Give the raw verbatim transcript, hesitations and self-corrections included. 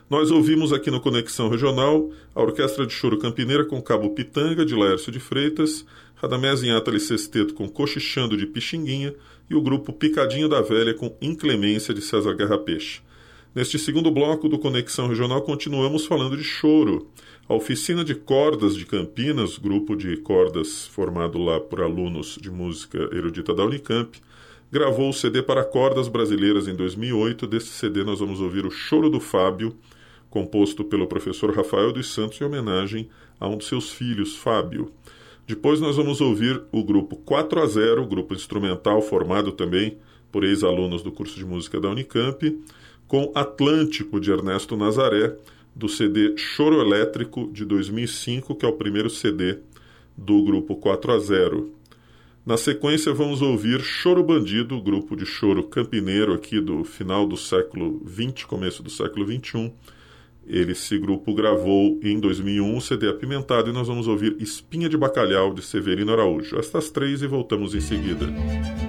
Nós ouvimos aqui no Conexão Regional a Orquestra de Choro Campineira com Cabo Pitanga, de Laércio de Freitas, Radamés Inátali Sexteto com Cochichando, de Pixinguinha, e o grupo Picadinho da Velha com Inclemência, de César Guerra Peixe. Neste segundo bloco do Conexão Regional, continuamos falando de choro. A Oficina de Cordas de Campinas, grupo de cordas formado lá por alunos de música erudita da Unicamp, gravou o C D para cordas brasileiras em dois mil e oito. Desse C D nós vamos ouvir o Choro do Fábio, composto pelo professor Rafael dos Santos em homenagem a um de seus filhos, Fábio. Depois nós vamos ouvir o grupo quatro a zero, grupo instrumental formado também por ex-alunos do curso de música da Unicamp, com Atlântico, de Ernesto Nazaré, do C D Choro Elétrico, de dois mil e cinco, que é o primeiro C D do grupo quatro a zero. Na sequência vamos ouvir Choro Bandido, grupo de choro campineiro aqui do final do século vinte, começo do século vinte e um. Ele, esse grupo gravou em dois mil e um o C D Apimentado, e nós vamos ouvir Espinha de Bacalhau, de Severino Araújo. Estas três e voltamos em seguida.